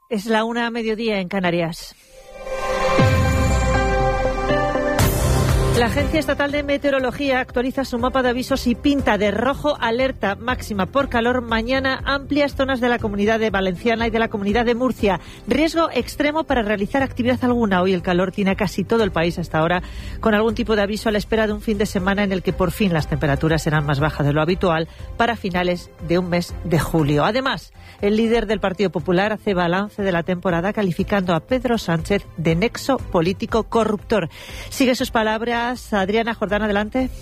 Es la 1:00 en Canarias. La Agencia Estatal de Meteorología actualiza su mapa de avisos y pinta de rojo alerta máxima por calor mañana amplias zonas de la Comunidad de Valenciana y de la Comunidad de Murcia. Riesgo extremo para realizar actividad alguna. Hoy el calor tiene a casi todo el país hasta ahora, con algún tipo de aviso a la espera de un fin de semana en el que por fin las temperaturas serán más bajas de lo habitual para finales de un mes de julio. Además, el líder del Partido Popular hace balance de la temporada calificando a Pedro Sánchez de nexo político corruptor. Sigue sus palabras Adriana Jordán, adelante.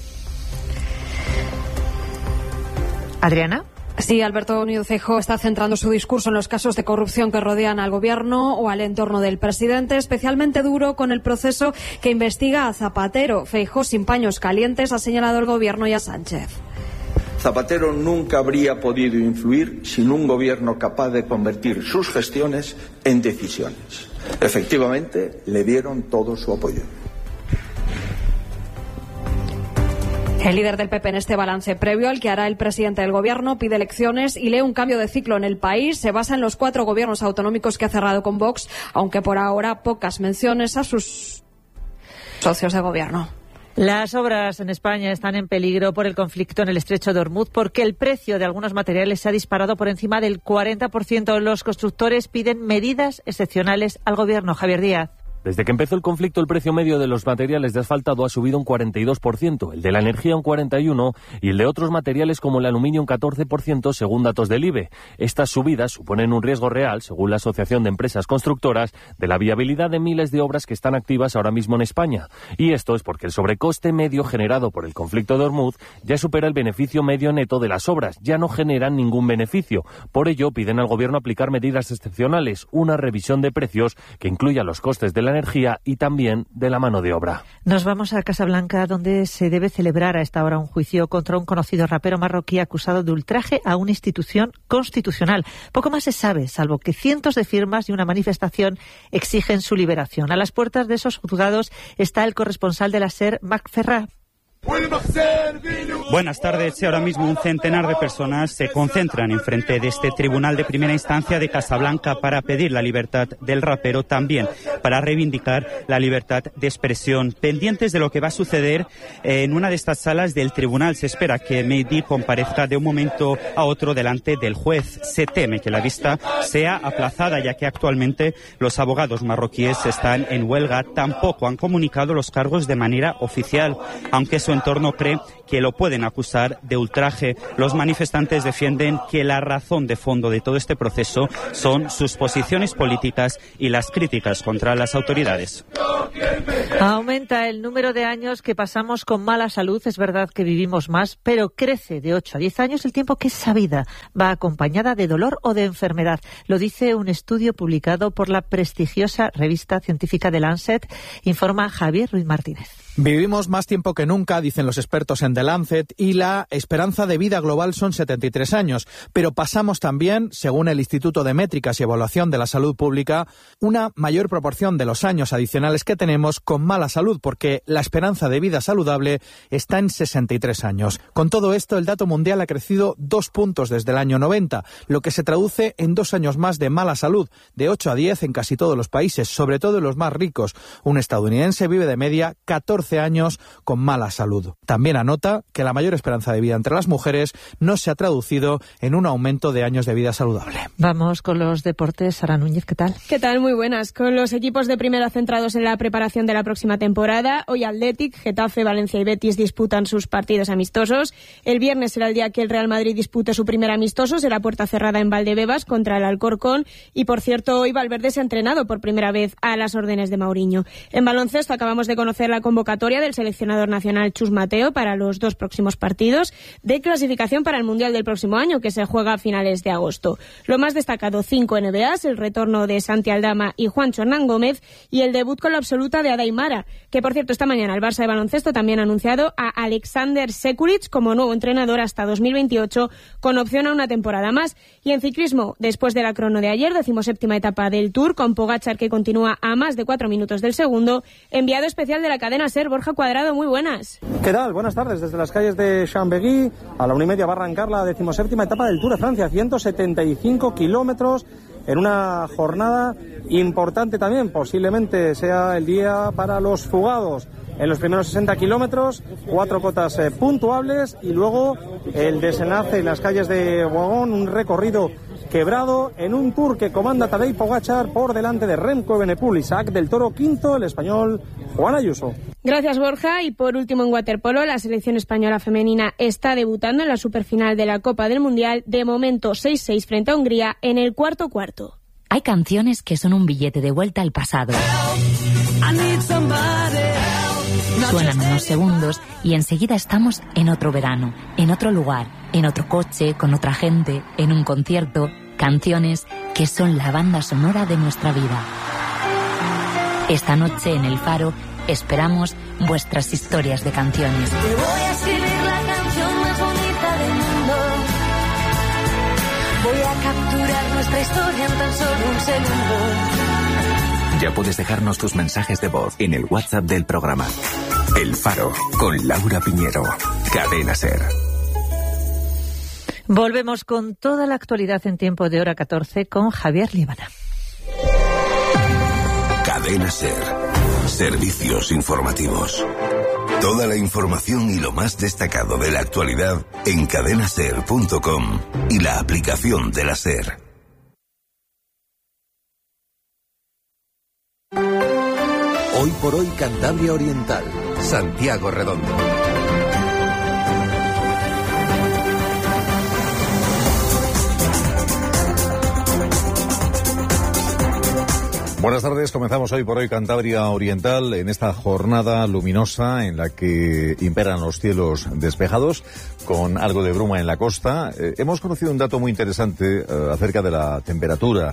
Adriana. Sí, Alberto Núñez Feijóo está centrando su discurso en los casos de corrupción que rodean al gobierno o al entorno del presidente, especialmente duro con el proceso que investiga a Zapatero. Feijóo, sin paños calientes, ha señalado al gobierno y a Sánchez. Zapatero nunca habría podido influir sin un gobierno capaz de convertir sus gestiones en decisiones. Efectivamente, le dieron todo su apoyo. El líder del PP en este balance previo al que hará el presidente del gobierno pide elecciones y lee un cambio de ciclo en el país. Se basa en los 4 gobiernos autonómicos que ha cerrado con Vox, aunque por ahora pocas menciones a sus socios de gobierno. Las obras en España están en peligro por el conflicto en el estrecho de Ormuz porque el precio de algunos materiales se ha disparado por encima del 40%. Los constructores piden medidas excepcionales al gobierno. Javier Díaz. Desde que empezó el conflicto, el precio medio de los materiales de asfaltado ha subido un 42%, el de la energía un 41% y el de otros materiales como el aluminio un 14%, según datos del IBE. Estas subidas suponen un riesgo real, según la Asociación de Empresas Constructoras, de la viabilidad de miles de obras que están activas ahora mismo en España. Y esto es porque el sobrecoste medio generado por el conflicto de Ormuz ya supera el beneficio medio neto de las obras, ya no generan ningún beneficio. Por ello, piden al Gobierno aplicar medidas excepcionales, una revisión de precios que incluya los costes de la energía y también de la mano de obra. Nos vamos a Casablanca, donde se debe celebrar a esta hora un juicio contra un conocido rapero marroquí acusado de ultraje a una institución constitucional. Poco más se sabe, salvo que cientos de firmas y una manifestación exigen su liberación. A las puertas de esos juzgados está el corresponsal de la SER, Marc Ferrà. Buenas tardes. Ahora mismo un centenar de personas se concentran enfrente de este tribunal de primera instancia de Casablanca para pedir la libertad del rapero, también para reivindicar la libertad de expresión. Pendientes de lo que va a suceder en una de estas salas del tribunal, se espera que Mehdi comparezca de un momento a otro delante del juez. Se teme que la vista sea aplazada, ya que actualmente los abogados marroquíes están en huelga. Tampoco han comunicado los cargos de manera oficial, aunque su entorno cree que lo pueden acusar de ultraje. Los manifestantes defienden que la razón de fondo de todo este proceso son sus posiciones políticas y las críticas contra las autoridades. Aumenta el número de años que pasamos con mala salud. Es verdad que vivimos más, pero crece de 8 a 10 años el tiempo que esa vida va acompañada de dolor o de enfermedad. Lo dice un estudio publicado por la prestigiosa revista científica The Lancet, informa Javier Ruiz Martínez. Vivimos más tiempo que nunca, dicen los expertos en The Lancet, y la esperanza de vida global son 73 años. Pero pasamos también, según el Instituto de Métricas y Evaluación de la Salud Pública, una mayor proporción de los años adicionales que tenemos con mala salud, porque la esperanza de vida saludable está en 63 años. Con todo esto, el dato mundial ha crecido 2 puntos desde el año 90, lo que se traduce en 2 años más de mala salud, de 8 a 10 en casi todos los países, sobre todo en los más ricos. Un estadounidense vive de media 14 años con mala salud. También anota que la mayor esperanza de vida entre las mujeres no se ha traducido en un aumento de años de vida saludable. Vamos con los deportes. Sara Núñez, ¿qué tal? ¿Qué tal? Muy buenas. Con los equipos de primera centrados en la preparación de la próxima temporada, hoy Athletic, Getafe, Valencia y Betis disputan sus partidos amistosos. El viernes será el día que el Real Madrid dispute su primer amistoso, será puerta cerrada en Valdebebas contra el Alcorcón. Y por cierto, hoy Valverde se ha entrenado por primera vez a las órdenes de Mourinho. En baloncesto acabamos de conocer la convocatoria del seleccionador nacional Chus Mateo para los 2 próximos partidos de clasificación para el Mundial del próximo año, que se juega a finales de agosto. Lo más destacado, 5 NBAs, el retorno de Santi Aldama y Juancho Hernán Gómez y el debut con la absoluta de Ada Aimara, que por cierto esta mañana el Barça de baloncesto también ha anunciado a Alexander Sekulic como nuevo entrenador hasta 2028 con opción a una temporada más. Y en ciclismo, después de la crono de ayer, 17ª etapa del Tour con Pogačar, que continúa a más de 4 minutos del segundo, enviado especial de la cadena SER, Borja Cuadrado, muy buenas. ¿Qué tal? Buenas tardes. Desde las calles de Chambéry a la 1:30 va a arrancar la 17ª etapa del Tour de Francia, 175 kilómetros en una jornada importante también. Posiblemente sea el día para los fugados. En los primeros 60 kilómetros, 4 cotas puntuables y luego el desenlace en las calles de Boagón, un recorrido quebrado en un Tour que comanda Tadej Pogačar por delante de Remco Evenepoel, Isaac del Toro quinto, el español Juan Ayuso. Gracias, Borja. Y por último, en waterpolo, la selección española femenina está debutando en la superfinal de la Copa del Mundial. De momento 6-6 frente a Hungría en el cuarto. Hay canciones que son un billete de vuelta al pasado. Suenan unos segundos y enseguida estamos en otro verano, en otro lugar, en otro coche, con otra gente, en un concierto. Canciones que son la banda sonora de nuestra vida. Esta noche en El Faro esperamos vuestras historias de canciones. Te voy a escribir la canción más bonita del mundo. Voy a capturar nuestra historia en tan solo un segundo. Ya puedes dejarnos tus mensajes de voz en el WhatsApp del programa. El Faro, con Laura Piñero. Cadena SER. Volvemos con toda la actualidad en tiempo de hora 14 con Javier Líbana. Cadena SER. Servicios informativos. Toda la información y lo más destacado de la actualidad en cadenaser.com y la aplicación de la SER. Hoy por hoy Cantabria Oriental, Santiago Redondo. Buenas tardes, comenzamos hoy por hoy Cantabria Oriental en esta jornada luminosa en la que imperan los cielos despejados con algo de bruma en la costa. Hemos conocido un dato muy interesante acerca de la temperatura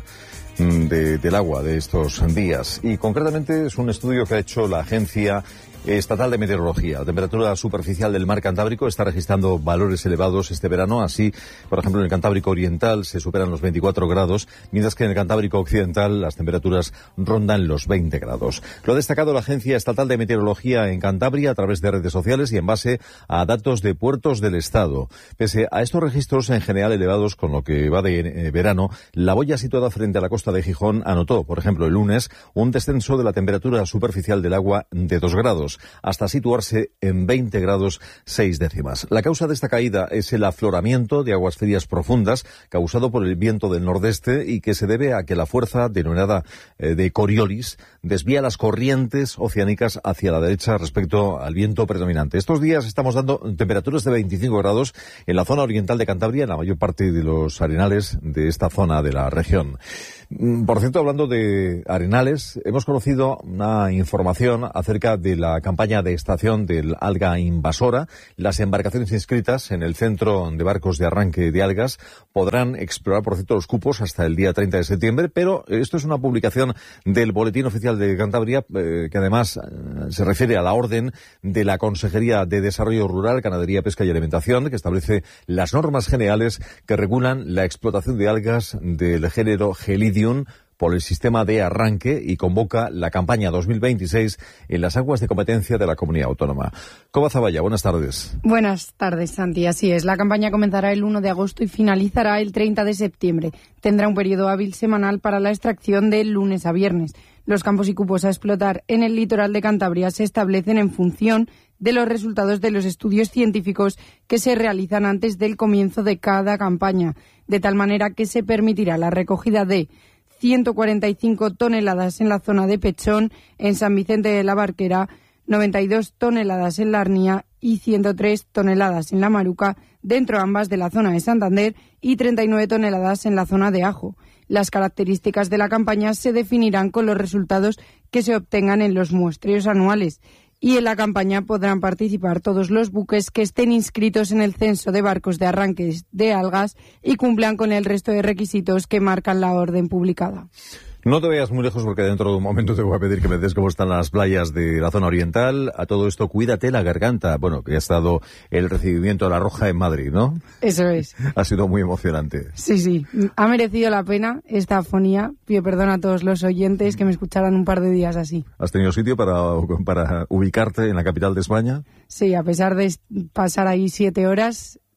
del agua de estos días y concretamente es un estudio que ha hecho la Agencia Estatal de Meteorología. La temperatura superficial del mar Cantábrico está registrando valores elevados este verano. Así, por ejemplo, en el Cantábrico Oriental se superan los 24 grados, mientras que en el Cantábrico Occidental las temperaturas rondan los 20 grados. Lo ha destacado la Agencia Estatal de Meteorología en Cantabria a través de redes sociales y en base a datos de puertos del Estado. Pese a estos registros en general elevados con lo que va de verano, la boya situada frente a la costa de Gijón anotó, por ejemplo, el lunes, un descenso de la temperatura superficial del agua de 2 grados. Hasta situarse en 20 grados 6 décimas. La causa de esta caída es el afloramiento de aguas frías profundas causado por el viento del nordeste y que se debe a que la fuerza denominada de Coriolis desvía las corrientes oceánicas hacia la derecha respecto al viento predominante. Estos días estamos dando temperaturas de 25 grados en la zona oriental de Cantabria, en la mayor parte de los arenales de esta zona de la región. Por cierto, hablando de arenales, hemos conocido una información acerca de la campaña de extracción del alga invasora. Las embarcaciones inscritas en el Centro de Barcos de Arranque de Algas podrán explorar, por cierto, los cupos hasta el día 30 de septiembre, pero esto es una publicación del Boletín Oficial de Cantabria que además se refiere a la orden de la Consejería de Desarrollo Rural, Ganadería, Pesca y Alimentación, que establece las normas generales que regulan la explotación de algas del género Gelidium por el sistema de arranque y convoca la campaña 2026 en las aguas de competencia de la comunidad autónoma. Coba Zavalla, buenas tardes. Buenas tardes, Santi. Así es, la campaña comenzará el 1 de agosto y finalizará el 30 de septiembre. Tendrá un periodo hábil semanal para la extracción de lunes a viernes. Los campos y cupos a explotar en el litoral de Cantabria se establecen en función de los resultados de los estudios científicos que se realizan antes del comienzo de cada campaña, de tal manera que se permitirá la recogida de 145 toneladas en la zona de Pechón, en San Vicente de la Barquera, 92 toneladas en la Arnia y 103 toneladas en la Maruca, dentro ambas de la zona de Santander, y 39 toneladas en la zona de Ajo. Las características de la campaña se definirán con los resultados que se obtengan en los muestreos anuales. Y en la campaña podrán participar todos los buques que estén inscritos en el censo de barcos de arranques de algas y cumplan con el resto de requisitos que marcan la orden publicada. No te vayas muy lejos porque dentro de un momento te voy a pedir que me des cómo están las playas de la zona oriental. A todo esto, cuídate la garganta. Bueno, que ha estado el recibimiento de la Roja en Madrid, ¿no? Eso es. Ha sido muy emocionante. Sí. Ha merecido la pena esta afonía. Pido perdón a todos los oyentes que me escucharan un par de días así. ¿Has tenido sitio para ubicarte en la capital de España? Sí, a pesar de pasar ahí 7 horas...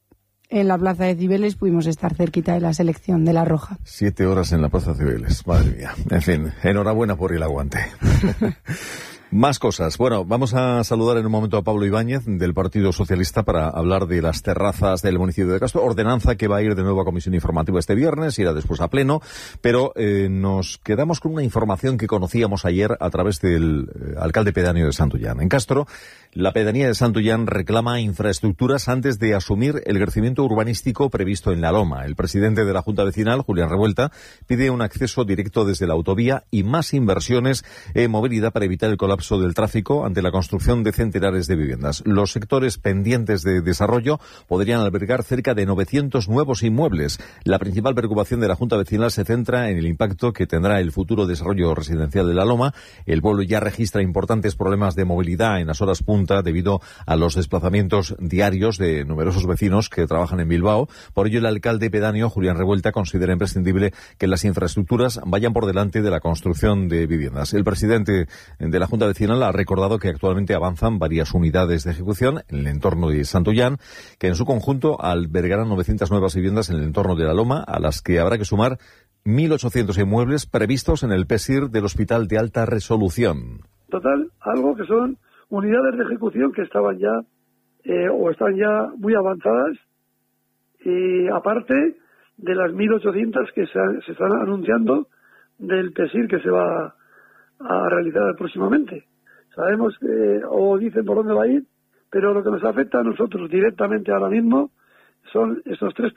en la Plaza de Cibeles, pudimos estar cerquita de la selección de La Roja. 7 horas en la Plaza de Cibeles, madre mía. En fin, enhorabuena por el aguante. Más cosas. Bueno, vamos a saludar en un momento a Pablo Ibáñez del Partido Socialista para hablar de las terrazas del municipio de Castro. Ordenanza que va a ir de nuevo a comisión informativa este viernes, irá después a pleno, pero nos quedamos con una información que conocíamos ayer a través del alcalde pedáneo de Santullán. En Castro, la pedanía de Santullán reclama infraestructuras antes de asumir el crecimiento urbanístico previsto en La Loma. El presidente de la Junta Vecinal, Julián Revuelta, pide un acceso directo desde la autovía y más inversiones en movilidad para evitar el colapso del tráfico ante la construcción de centenares de viviendas. Los sectores pendientes de desarrollo podrían albergar cerca de 900 nuevos inmuebles. La principal preocupación de la Junta Vecinal se centra en el impacto que tendrá el futuro desarrollo residencial de La Loma. El pueblo ya registra importantes problemas de movilidad en las horas punta debido a los desplazamientos diarios de numerosos vecinos que trabajan en Bilbao. Por ello, el alcalde pedáneo, Julián Revuelta, considera imprescindible que las infraestructuras vayan por delante de la construcción de viviendas. El presidente de la Junta Vecinal ha recordado que actualmente avanzan varias unidades de ejecución en el entorno de Santullán, que en su conjunto albergarán 900 nuevas viviendas en el entorno de La Loma, a las que habrá que sumar 1.800 inmuebles previstos en el PESIR del Hospital de Alta Resolución. Total, algo que son unidades de ejecución que estaban ya o están ya muy avanzadas, y aparte de las 1.800 que se están anunciando del PESIR que se va a realizar próximamente. Sabemos que, o dicen por dónde va a ir, pero lo que nos afecta a nosotros directamente ahora mismo son estos tres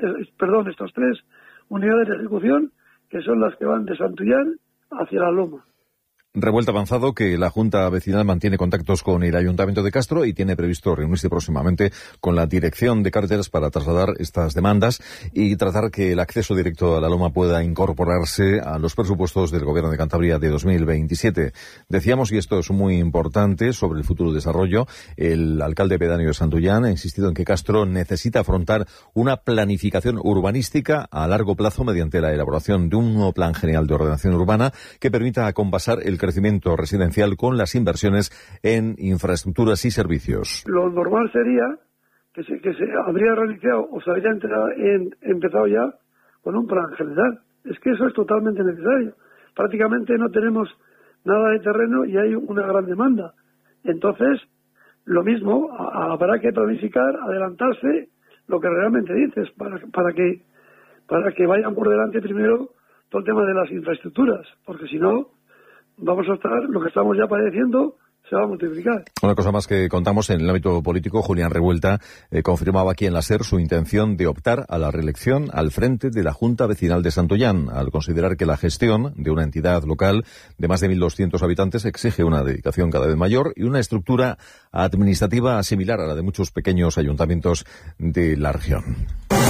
unidades de ejecución, que son las que van de Santullán hacia La Loma. Revuelta avanzado que la Junta Vecinal mantiene contactos con el Ayuntamiento de Castro y tiene previsto reunirse próximamente con la Dirección de Carreteras para trasladar estas demandas y tratar que el acceso directo a La Loma pueda incorporarse a los presupuestos del Gobierno de Cantabria de 2027. Decíamos, y esto es muy importante, sobre el futuro desarrollo, el alcalde pedáneo de Santullán ha insistido en que Castro necesita afrontar una planificación urbanística a largo plazo mediante la elaboración de un nuevo plan general de ordenación urbana que permita acompasar el crecimiento residencial con las inversiones en infraestructuras y servicios. Lo normal sería que se habría realizado o se habría empezado ya con un plan general. Es que eso es totalmente necesario. Prácticamente no tenemos nada de terreno y hay una gran demanda. Entonces, lo mismo, habrá que planificar, adelantarse lo que realmente dices, para que vayan por delante primero todo el tema de las infraestructuras, porque si no, vamos a estar, lo que estamos ya padeciendo se va a multiplicar. Una cosa más que contamos en el ámbito político, Julián Revuelta confirmaba aquí en la SER su intención de optar a la reelección al frente de la Junta Vecinal de Santullán, al considerar que la gestión de una entidad local de más de 1.200 habitantes exige una dedicación cada vez mayor y una estructura administrativa similar a la de muchos pequeños ayuntamientos de la región.